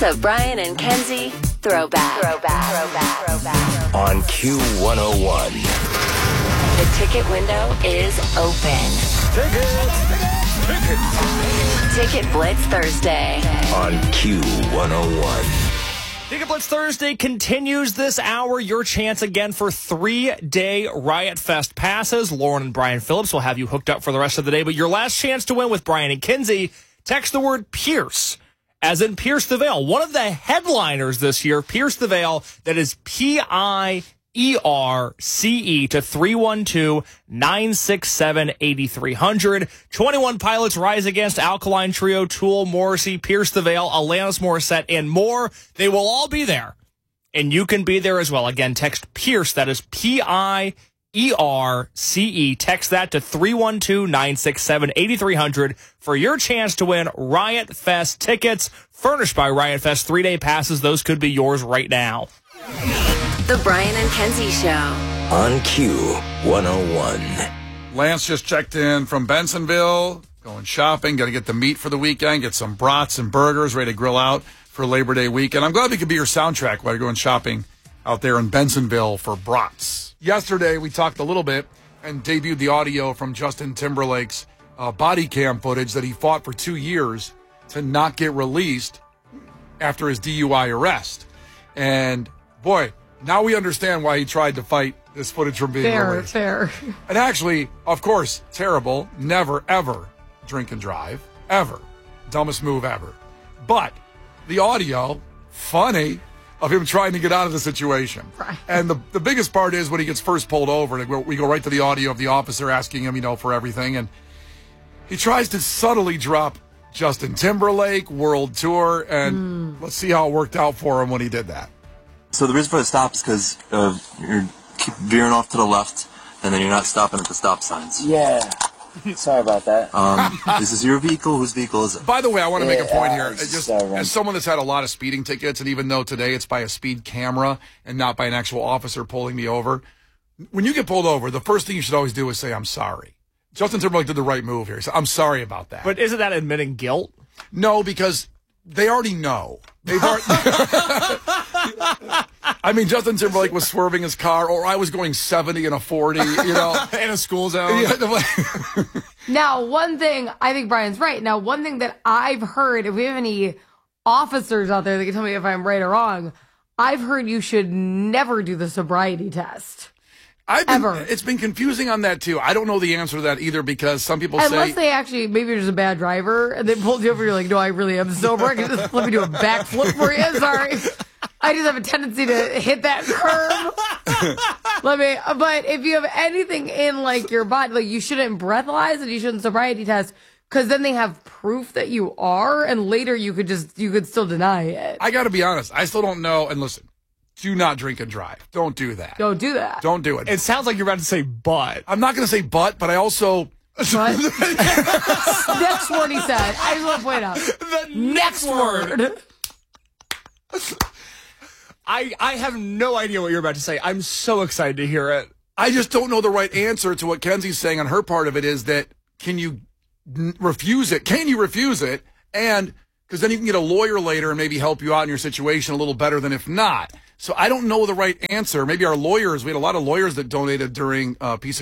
It's a Brian and Kenzie throwback. On Q101. The ticket window is open. Ticket Blitz Thursday. On Q101. Ticket Blitz Thursday continues this hour. Your chance again for 3-day Riot Fest passes. Lauren and Brian Phillips will have you hooked up for the rest of the day. But your last chance to win with Brian and Kinsey, text the word Pierce, as in Pierce the Veil. One of the headliners this year, Pierce the Veil, that is Pierce to 312-967-8300. 21 Pilots, Rise Against, Alkaline Trio, Tool, Morrissey, Pierce the Veil, Alanis Morissette, and more. They will all be there, and you can be there as well. Again, text Pierce, that is Pierce, text that to 312-967-8300 for your chance to win Riot Fest tickets, furnished by Riot Fest 3-day passes. Those could be yours right now. The Brian and Kenzie Show. On Q101. Lance just checked in from Bensonville, going shopping, got to get the meat for the weekend, get some brats and burgers, ready to grill out for Labor Day weekend. I'm glad we could be your soundtrack while you're going shopping out there in Bensonville for brats. Yesterday, we talked a little bit and debuted the audio from Justin Timberlake's body cam footage that he fought for 2 years to not get released after his DUI arrest. And, boy, now we understand why he tried to fight this footage from being released. Fair. And actually, of course, terrible. Never, ever drink and drive. Ever. Dumbest move ever. But the audio, funny, of him trying to get out of the situation. Right. And the biggest part is when he gets first pulled over, and we go right to the audio of the officer asking him, for everything. And he tries to subtly drop Justin Timberlake, World Tour, and let's see how it worked out for him when he did that. So the reason for the stop is because you're keep veering off to the left, and then you're not stopping at the stop signs. Yeah. Sorry about that. This is your vehicle. Whose vehicle is it? By the way, I want to make a point here. Just As someone that's had a lot of speeding tickets, and even though today it's by a speed camera and not by an actual officer pulling me over, when you get pulled over, the first thing you should always do is say, I'm sorry. Justin Timberlake did the right move here. He said, I'm sorry about that. But isn't that admitting guilt? No, because they already know. They've already... I mean, Justin Timberlake was swerving his car, or I was going 70 in a 40, in a school zone. Yeah. Now, one thing, I think Brian's right. Now, one thing that I've heard, if we have any officers out there that can tell me if I'm right or wrong, I've heard you should never do the sobriety test. It's been confusing on that, too. I don't know the answer to that either, because some people Unless they actually, maybe you're just a bad driver, and they pulled you over, you're like, no, I really am sober. I can just let me do a backflip for you. Sorry. I just have a tendency to hit that curve. But if you have anything in, like, your body, like, you shouldn't breathalyze and you shouldn't sobriety test, because then they have proof that you are, and later you could still deny it. I got to be honest. I still don't know. And listen, do not drink and drive. Don't do that. Don't do that. Don't do it. It sounds like you're about to say but. I'm not going to say but I also... What? Next word he said. I just want to point out. The next word. I have no idea what you're about to say. I'm so excited to hear it. I just don't know the right answer to what Kenzie's saying on her part of it is that can you refuse it? Can you refuse it? And because then you can get a lawyer later and maybe help you out in your situation a little better than if not. So I don't know the right answer. Maybe our lawyers, we had a lot of lawyers that donated during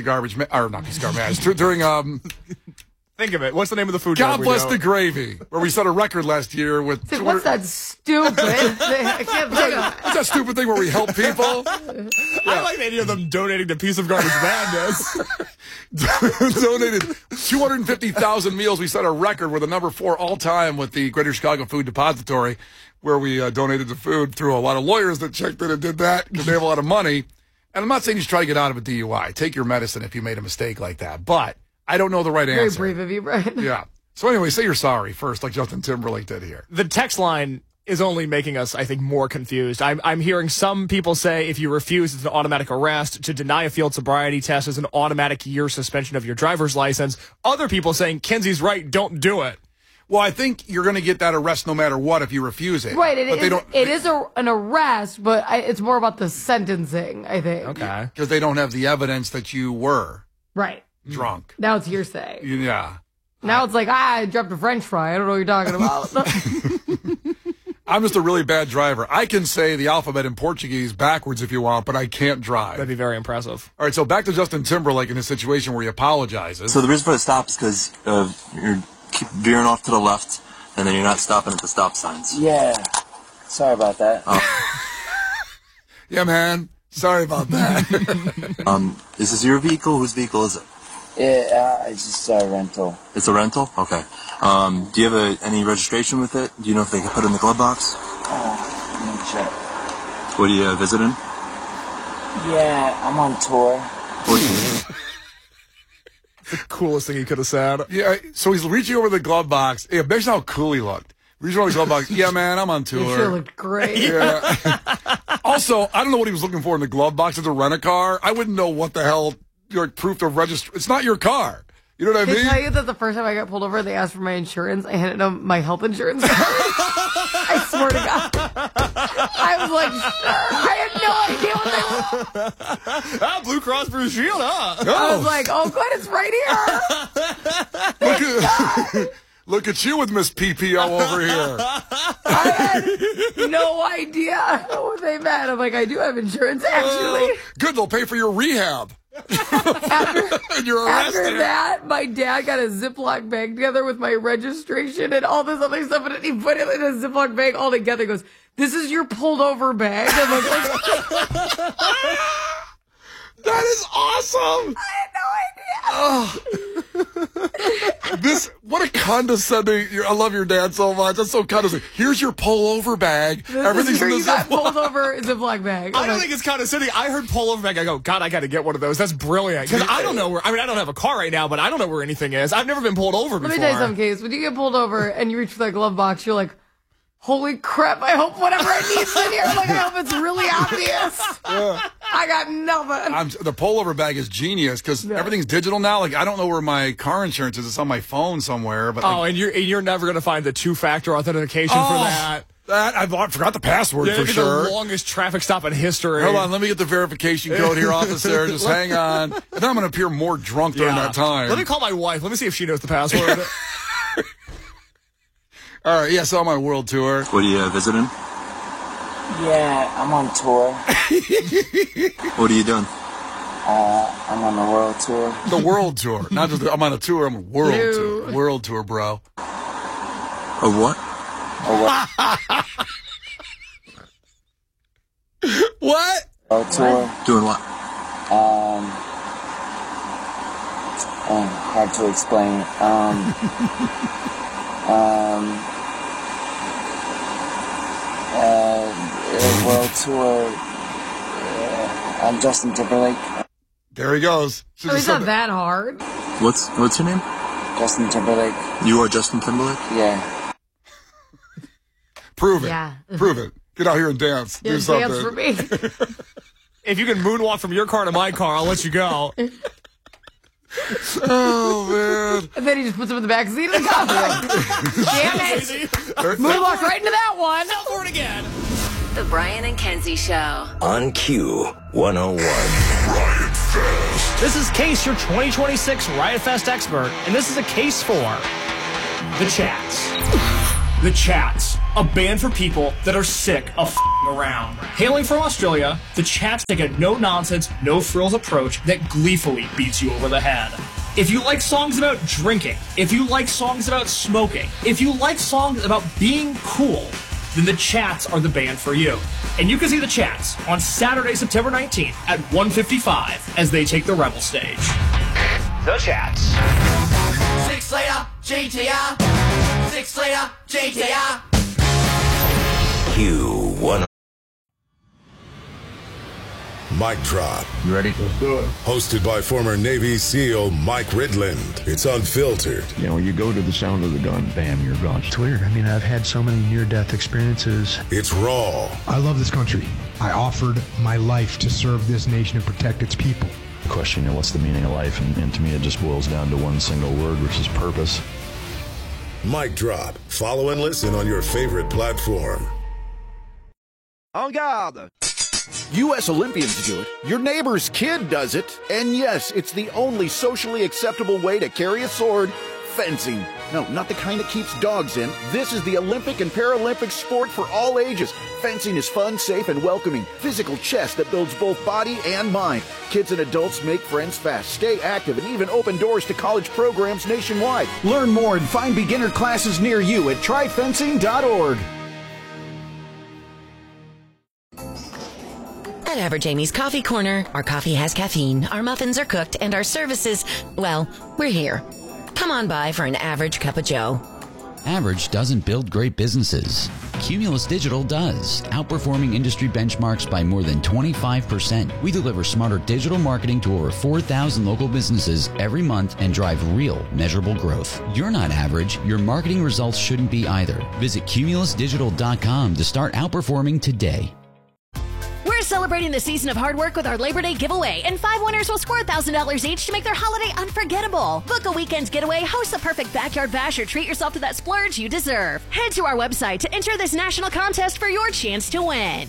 during Think of it. What's the name of the food God truck? Bless the Gravy, where we set a record last year with... What's that stupid thing? I can't think of it. What's that stupid thing where we help people? I like the idea of them donating to Piece of Garbage Madness. Donated 250,000 meals. We set a record. We're the number 4 all-time with the Greater Chicago Food Depository, where we donated the food through a lot of lawyers that checked in and did that because they have a lot of money. And I'm not saying you should try to get out of a DUI. Take your medicine if you made a mistake like that. But I don't know the right answer. Very brave of you, Brian. Yeah. So anyway, say you're sorry first, like Justin Timberlake did here. The text line is only making us, I think, more confused. I'm hearing some people say if you refuse, it's an automatic arrest. To deny a field sobriety test is an automatic year suspension of your driver's license. Other people saying, Kenzie's right, don't do it. Well, I think you're going to get that arrest no matter what if you refuse it. Right. It is an arrest, but it's more about the sentencing, I think. Okay. Because they don't have the evidence that you were right drunk. Now it's hearsay. Yeah. Now it's like, I dropped a French fry. I don't know what you're talking about. I'm just a really bad driver. I can say the alphabet in Portuguese backwards if you want, but I can't drive. That'd be very impressive. All right, so back to Justin Timberlake in a situation where he apologizes. So the reason for the stop is because you keep veering off to the left, and then you're not stopping at the stop signs. Yeah. Sorry about that. Yeah, man. Sorry about that. Is this your vehicle? Whose vehicle is it? It's just a rental. It's a rental? Okay. Do you have any registration with it? Do you know if they can put it in the glove box? Let me check. What are you visiting? Yeah, I'm on tour. Coolest thing he could have said. Yeah, so he's reaching over the glove box. Yeah, imagine how cool he looked. Reaching over the glove box. Yeah, man, I'm on tour. You sure looked great. Yeah. Also, I don't know what he was looking for in the glove box. It's a rent-a-car. I wouldn't know what the hell your proof of registration. It's not your car. You know what I They mean? tell you that the first time I got pulled over, they asked for my insurance. I handed them my health insurance card. I swear to God. I was like, sure. I had no idea what they were. Blue Cross Blue Shield, huh? I was like, oh, good, it's right here. Look at you with Miss PPO over here. I had no idea what they meant. I'm like, I do have insurance, actually. Good, they'll pay for your rehab. And you're After arrested. that, my dad got a Ziploc bag together with my registration and all this other stuff, and he put it in a Ziploc bag all together. He goes, this is your pulled over bag. I'm like, That is awesome. I had no idea. What a condescending. I love your dad so much. That's so condescending. Here's your pullover bag. Everything's in the you got Ziploc. pulled over Ziploc bag. I don't think it's condescending. I heard pullover bag. I go, God, I got to get one of those. That's brilliant. Because I don't know where. I mean, I don't have a car right now, but I don't know where anything is. I've never been pulled over before. Let me tell you something, Case. When you get pulled over and you reach for that glove box, you're like, holy crap, I hope whatever I need's in here. Like, I hope it's really obvious. I got nothing. The pullover bag is genius because everything's digital now. Like, I don't know where my car insurance is. It's on my phone somewhere. But and you're never going to find the two-factor authentication for that. I forgot the password for It's sure. the longest traffic stop in history. Hold on, let me get the verification code here, officer. Just hang on. And then I'm going to appear more drunk during that time. Let me call my wife. Let me see if she knows the password. All right, so I'm on world tour. What are you visiting? Yeah, I'm on tour. What are you doing? I'm on the world tour. The world tour. Not just I'm on a tour, I'm on a world tour. World tour, bro. A what? What? World tour. Doing what? Hard to explain. World tour. I'm Justin Timberlake. There he goes. So it's not that hard. What's your name? Justin Timberlake. You are Justin Timberlake? Yeah. Prove it. Yeah. Prove it. Get out here and dance. Yeah, Do something. dance for me. If you can moonwalk from your car to my car, I'll let you go. Oh, man. And then he just puts him in the back seat of the car. Damn it. Moonwalk right into that one. Now for it again. The Brian and Kenzie Show. On Q101. This is Case, your 2026 Riot Fest expert, and this is a case for the Chats. The Chats, a band for people that are sick of f***ing around. Hailing from Australia, the Chats take a no-nonsense, no-frills approach that gleefully beats you over the head. If you like songs about drinking, if you like songs about smoking, if you like songs about being cool, then the Chats are the band for you. And you can see the Chats on Saturday, September 19th at 1:55 as they take the Rebel stage. The Chats. 6 later, GTR. 6 later, GTR. Q1. Mic Drop. You ready? Let's do it. Hosted by former Navy SEAL Mike Ridland. It's unfiltered. You know, you go to the sound of the gun, bam, you're gone. It's weird. I mean, I've had so many near-death experiences. It's raw. I love this country. I offered my life to serve this nation and protect its people. The question, you know, what's the meaning of life? And to me, it just boils down to one single word, which is purpose. Mic Drop. Follow and listen on your favorite platform. En garde! U.S. Olympians do it, your neighbor's kid does it, and yes, it's the only socially acceptable way to carry a sword, fencing. No, not the kind that keeps dogs in. This is the Olympic and Paralympic sport for all ages. Fencing is fun, safe, and welcoming. Physical chess that builds both body and mind. Kids and adults make friends fast, stay active, and even open doors to college programs nationwide. Learn more and find beginner classes near you at tryfencing.org. At Average Amy's Coffee Corner, our coffee has caffeine, our muffins are cooked, and our services, well, we're here. Come on by for an average cup of joe. Average doesn't build great businesses. Cumulus Digital does, outperforming industry benchmarks by more than 25%. We deliver smarter digital marketing to over 4,000 local businesses every month and drive real, measurable growth. You're not average. Your marketing results shouldn't be either. Visit cumulusdigital.com to start outperforming today. We're celebrating the season of hard work with our Labor Day giveaway, and 5 winners will score $1,000 each to make their holiday unforgettable. Book a weekend getaway, host the perfect backyard bash, or treat yourself to that splurge you deserve. Head to our website to enter this national contest for your chance to win.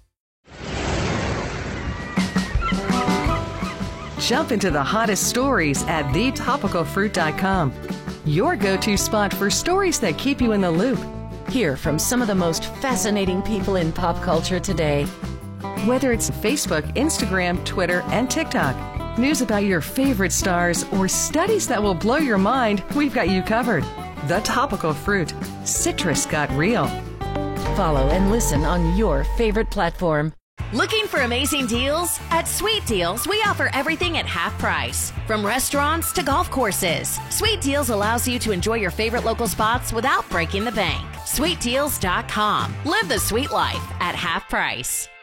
Jump into the hottest stories at thetopicalfruit.com. Your go-to spot for stories that keep you in the loop. Hear from some of the most fascinating people in pop culture today. Whether it's Facebook, Instagram, Twitter, and TikTok, news about your favorite stars, or studies that will blow your mind, we've got you covered. The Topical Fruit. Citrus got real. Follow and listen on your favorite platform. Looking for amazing deals? At Sweet Deals, we offer everything at half price. From restaurants to golf courses, Sweet Deals allows you to enjoy your favorite local spots without breaking the bank. SweetDeals.com. Live the sweet life at half price.